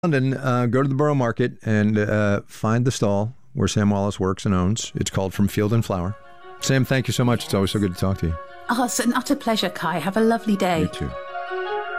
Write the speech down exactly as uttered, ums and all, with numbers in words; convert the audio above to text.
London, uh, go to the Borough Market and uh, find the stall where Sam Wallace works and owns. It's called From Field and Flower. Sam, thank you so much. It's always so good to talk to you. Oh, it's an utter pleasure, Kai. Have a lovely day. You too.